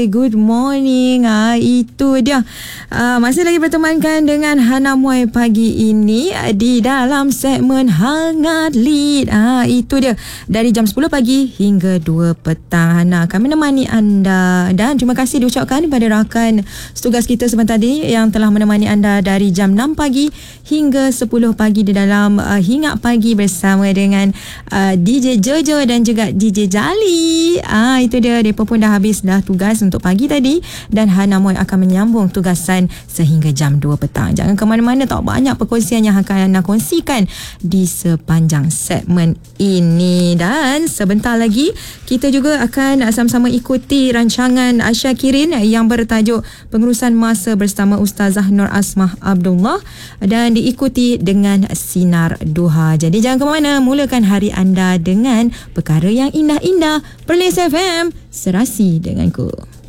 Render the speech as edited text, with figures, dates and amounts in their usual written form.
Good morning. Itu dia. Masih lagi bertemankan dengan Hana Muai pagi ini di dalam segmen Hangat Lead. Itu dia. Dari jam 10 pagi hingga 2 petang. Hana akan menemani anda. Dan terima kasih diucapkan kepada rakan setugas kita sebentar tadi yang telah menemani anda dari jam 6 pagi hingga 10 pagi di dalam Hingat Pagi bersama dengan DJ Jojo dan juga DJ Jali. Itu dia. Mereka pun dah habis dah tugas untuk pagi tadi dan Hana Moy akan menyambung tugasan sehingga jam 2 petang. Jangan ke mana-mana, tak banyak perkongsian yang akan Hana kongsikan di sepanjang segmen ini. Dan sebentar lagi kita juga akan sama-sama ikuti rancangan Syakirin yang bertajuk Pengurusan Masa bersama Ustazah Nur Asmah Abdullah dan diikuti dengan Sinar Duha. Jadi jangan ke mana, mulakan hari anda dengan perkara yang indah-indah. Perlis FM, serasi denganku.